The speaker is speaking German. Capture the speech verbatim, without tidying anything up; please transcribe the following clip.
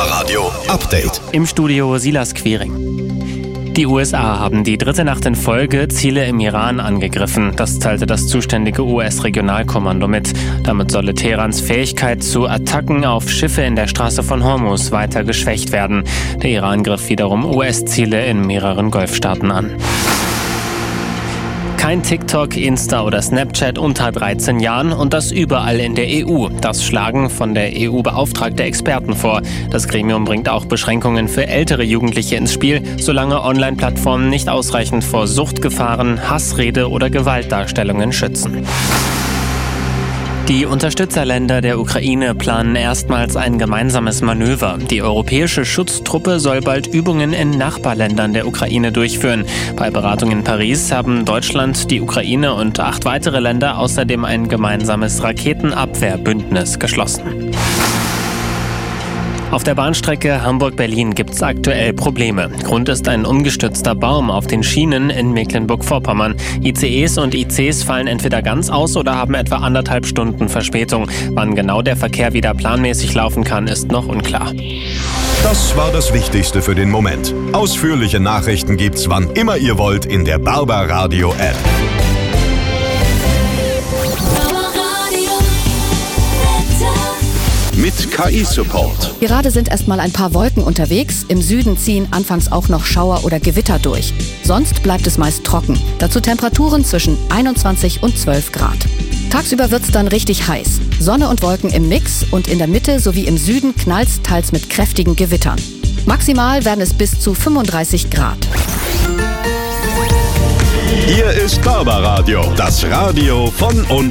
Barbaradio Update. Im Studio Silas Quiring. Die U S A haben die dritte Nacht in Folge Ziele im Iran angegriffen. Das teilte das zuständige U S-Regionalkommando mit. Damit solle Teherans Fähigkeit zu Attacken auf Schiffe in der Straße von Hormuz weiter geschwächt werden. Der Iran griff wiederum U S-Ziele in mehreren Golfstaaten an. Kein TikTok, Insta oder Snapchat unter dreizehn Jahren und das überall in der E U. Das schlagen von der E U-Beauftragte Experten vor. Das Gremium bringt auch Beschränkungen für ältere Jugendliche ins Spiel, solange Online-Plattformen nicht ausreichend vor Suchtgefahren, Hassrede oder Gewaltdarstellungen schützen. Die Unterstützerländer der Ukraine planen erstmals ein gemeinsames Manöver. Die europäische Schutztruppe soll bald Übungen in Nachbarländern der Ukraine durchführen. Bei Beratung in Paris haben Deutschland, die Ukraine und acht weitere Länder außerdem ein gemeinsames Raketenabwehrbündnis geschlossen. Auf der Bahnstrecke Hamburg-Berlin gibt es aktuell Probleme. Grund ist ein umgestürzter Baum auf den Schienen in Mecklenburg-Vorpommern. I C Es und I Cs fallen entweder ganz aus oder haben etwa anderthalb Stunden Verspätung. Wann genau der Verkehr wieder planmäßig laufen kann, ist noch unklar. Das war das Wichtigste für den Moment. Ausführliche Nachrichten gibt's wann immer ihr wollt in der Barbaradio App. Mit K I-Support. Gerade sind erstmal ein paar Wolken unterwegs. Im Süden ziehen anfangs auch noch Schauer oder Gewitter durch. Sonst bleibt es meist trocken. Dazu Temperaturen zwischen einundzwanzig und zwölf Grad. Tagsüber wird's dann richtig heiß. Sonne und Wolken im Mix und in der Mitte sowie im Süden knallt's teils mit kräftigen Gewittern. Maximal werden es bis zu fünfunddreißig Grad. Hier ist Barbaradio, das Radio von und